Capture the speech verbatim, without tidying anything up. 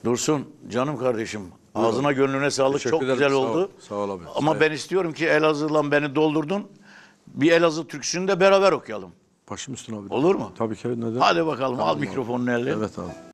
Dursun canım kardeşim. Ağzına gönlüne sağlık. Teşekkür Çok ederim. güzel Sağ ol. oldu. Sağ ol abi. Ama Sağ ben istiyorum ki Elazığ'la beni doldurdun. Bir Elazığ türküsünü de beraber okuyalım. Başım üstüne abi. Olur mu? Tabii ki. Neden? Hadi bakalım, Tamam al abi. mikrofonunu eline. Evet abi.